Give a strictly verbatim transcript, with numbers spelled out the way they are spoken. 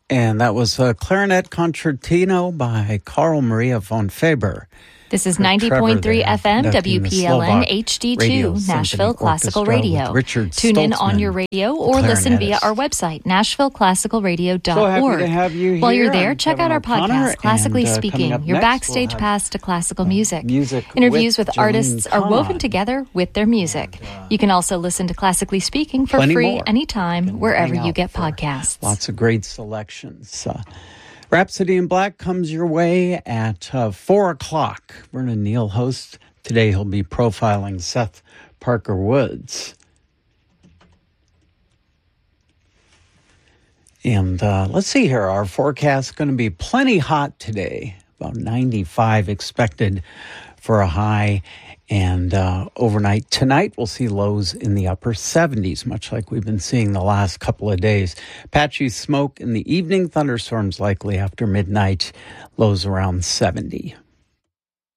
And that was a clarinet concertino by Carl Maria von Faber. This is ninety point three F M W P L N H D two, Nashville Classical Radio. Tune in on your radio or listen via our website, nashville classical radio dot org. So happy to have you here. While you're there, I'm check Kevin out our O'Connor, podcast, Classically and, uh, Speaking, coming up your next, backstage we'll pass to classical music. music Interviews with, with artists Jolene are woven Kahn. together with their music. And, uh, you can also listen to Classically Speaking for plenty free more. anytime, wherever hang you out get for podcasts. Lots of great selections. Uh, Rhapsody in Black comes your way at uh, four o'clock. Vernon Neal hosts. Today he'll be profiling Seth Parker Woods. And uh, let's see here. Our forecast is going to be plenty hot today. About ninety-five expected for a high. And uh, overnight tonight, we'll see lows in the upper seventies, much like we've been seeing the last couple of days. Patchy smoke in the evening, thunderstorms likely after midnight, lows around seventy.